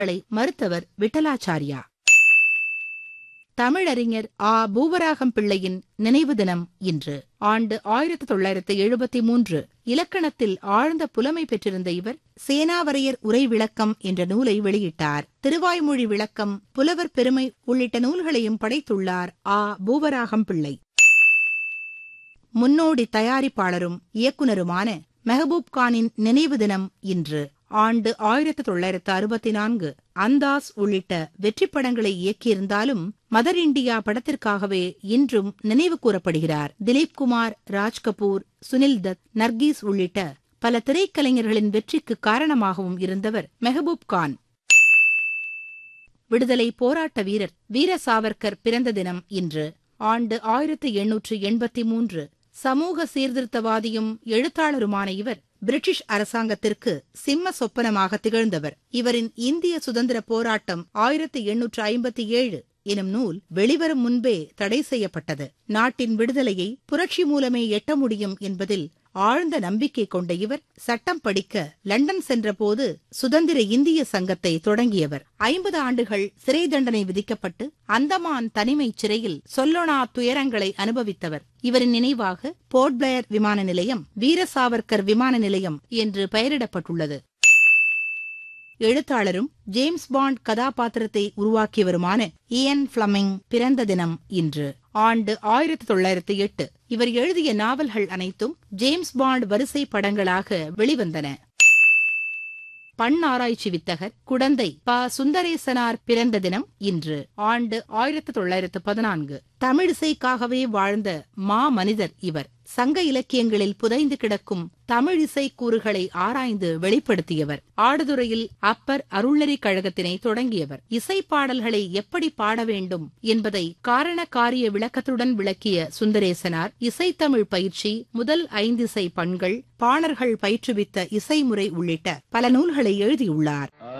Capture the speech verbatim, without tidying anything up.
மறுத்தவர் விட்டலாச்சாரியா. தமிழறிஞர் ஆ. பூவராகம் பிள்ளையின் நினைவு தினம் இன்று. ஆண்டு ஆயிரத்தி தொள்ளாயிரத்தி எழுபத்தி மூன்று. இலக்கணத்தில் ஆழ்ந்த புலமை பெற்றிருந்த இவர் சேனாவரையர் உரை விளக்கம் என்ற நூலை வெளியிட்டார். திருவாய்மொழி விளக்கம், புலவர் பெருமை உள்ளிட்ட நூல்களையும் படைத்துள்ளார் ஆ. பூவராகம் பிள்ளை. முன்னோடி தயாரிப்பாளரும் இயக்குனருமான மெஹபூப் கானின் நினைவு தினம் இன்று. ஆண்டு ஆயிரத்தி தொள்ளாயிரத்து அறுபத்தி நான்கு. அந்தாஸ் உள்ளிட்ட வெற்றிப் படங்களை இயக்கியிருந்தாலும் மதர் இண்டியா படத்திற்காகவே இன்றும் நினைவு கூறப்படுகிறார். திலீப் குமார், ராஜ்கபூர், சுனில் தத், நர்கீஸ் உள்ளிட்ட பல திரைக்கலைஞர்களின் வெற்றிக்கு காரணமாகவும் இருந்தவர் மெஹபூப் கான். விடுதலை போராட்ட வீரர் வீர சாவர்கர் பிறந்த தினம் இன்று. ஆண்டு ஆயிரத்தி எண்ணூற்று எண்பத்தி மூன்று. சமூக சீர்திருத்தவாதியும் எழுத்தாளருமான இவர் பிரிட்டிஷ் அரசாங்கத்திற்கு சிம்ம சொப்பனமாக திகழ்ந்தவர். இவரின் இந்திய சுதந்திர போராட்டம் ஆயிரத்தி எண்ணூற்று ஐம்பத்தி ஏழு எனும் நூல் வெளிவரும் முன்பே தடை செய்யப்பட்டது. நாட்டின் விடுதலையை புரட்சி மூலமே எட்ட முடியும் என்பதில் ஆழ்ந்த நம்பிக்கை கொண்ட இவர் சட்டம் படிக்க லண்டன் சென்றபோது சுதந்திர இந்திய சங்கத்தை தொடங்கியவர். ஐம்பது ஆண்டுகள் சிறை தண்டனை விதிக்கப்பட்டு அந்தமான் தனிமை சிறையில் சொல்லொணா துயரங்களை அனுபவித்தவர். இவரின் நினைவாக போர்ட் பிளேயர் விமான நிலையம் வீர சாவர்கர் விமான நிலையம் என்று பெயரிடப்பட்டுள்ளது. எழுத்தாளரும் ஜேம்ஸ் பாண்ட் கதாபாத்திரத்தை உருவாக்கியவருமான இயன் ஃபிளமிங் பிறந்த தினம் இன்று. ஆண்டு ஆயிரத்தி தொள்ளாயிரத்தி எட்டு. இவர் எழுதிய நாவல்கள் அனைத்தும் ஜேம்ஸ் பாண்ட் வரிசை படங்களாக வெளிவந்தன. பன்னாராய்ச்சி வித்தகர் குடந்தை ப. சுந்தரேசனார் பிறந்த தினம் இன்று. ஆண்டு ஆயிரத்தி தொள்ளாயிரத்து பதினான்கு. தமிழிசைக்காகவே வாழ்ந்த மா மனிதர் இவர். சங்க இலக்கியங்களில் புதைந்து கிடக்கும் தமிழிசை கூறுகளை ஆராய்ந்து வெளிப்படுத்தியவர். ஆடுதுறையில் அப்பர் அருள்நெறி கழகத்தினை தொடங்கியவர். இசை பாடல்களை எப்படி பாட வேண்டும் என்பதை காரண காரிய விளக்கத்துடன் விளக்கிய சுந்தரேசனார் இசைத்தமிழ் பயிற்சி, முதல் ஐந்திசை பண்கள், பாணர்கள் பயிற்றுவித்த இசைமுறை உள்ளிட்ட பல நூல்களை எழுதியுள்ளார்.